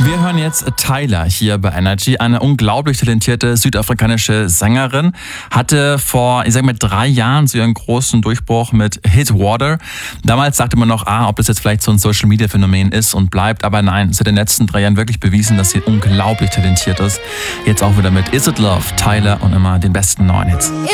Wir hören jetzt Tyla hier bei Energy, eine unglaublich talentierte südafrikanische Sängerin, hatte vor, 3 Jahren so ihren großen Durchbruch mit Hit Water. Damals sagte man noch, ob das jetzt vielleicht so ein Social-Media-Phänomen ist und bleibt, aber nein, sie hat in den letzten 3 Jahren wirklich bewiesen, dass sie unglaublich talentiert ist. Jetzt auch wieder mit Is It Love, Tyla und immer den besten neuen Hits.